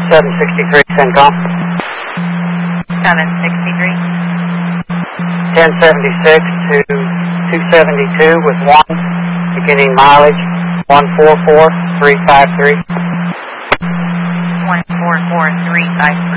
763, CENTCOM. 763. 1076 to 272 with 1, beginning mileage 144353. 144353.